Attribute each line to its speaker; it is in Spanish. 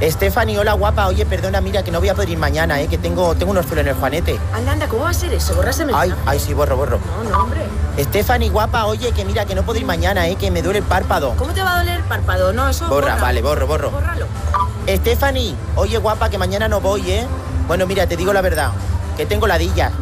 Speaker 1: Stephanie, hola guapa. Oye, perdona, mira, que no voy a poder ir mañana, que tengo unos pelos en el juanete.
Speaker 2: Anda, ¿cómo va a ser eso? Borras el mensaje.
Speaker 1: Ay, sí, borro.
Speaker 2: No, hombre.
Speaker 1: Stephanie, guapa, oye, que mira, que no puedo ir mañana, que me duele el párpado.
Speaker 2: ¿Cómo te va a doler el párpado? No, eso
Speaker 1: Borra, vale, borro.
Speaker 2: Bórralo.
Speaker 1: Stephanie, oye, guapa, que mañana no voy, Bueno, mira, te digo la verdad, que tengo ladilla.